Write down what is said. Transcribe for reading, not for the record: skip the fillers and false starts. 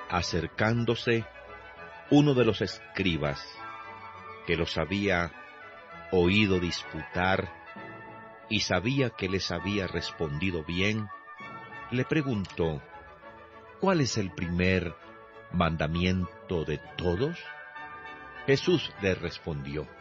Acercándose, uno de los escribas, que los había oído disputar y sabía que les había respondido bien, le preguntó: ¿Cuál es el primer mandamiento de todos? Jesús le respondió: